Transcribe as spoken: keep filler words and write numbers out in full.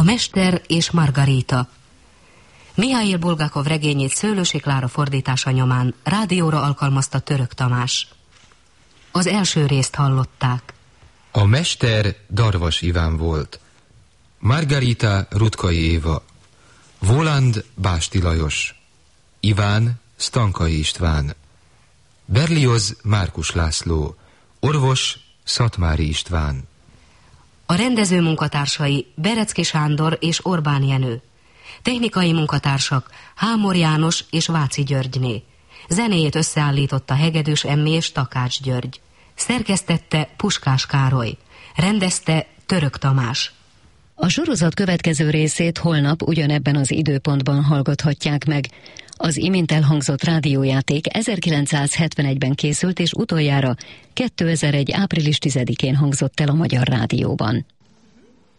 A mester és Margarita. Mihail Bulgakov regényét Szőlősi Klára fordítása nyomán rádióra alkalmazta Török Tamás. Az első részt hallották. A mester Darvas Iván volt, Margarita Rutkai Éva, Voland Básti Lajos, Iván Stankai István, Berlioz Márkus László, orvos Szatmári István. A rendező munkatársai Berecki Sándor és Orbán Jenő. Technikai munkatársak Hámor János és Váci Györgyné. Zenéjét összeállította Hegedűs Emmi és Takács György. Szerkesztette Puskás Károly. Rendezte Török Tamás. A sorozat következő részét holnap ugyanebben az időpontban hallgathatják meg. Az imént elhangzott rádiójáték ezerkilencszázhetvenegyben készült és utoljára kétezer-egy április tizedikén hangzott el a Magyar Rádióban.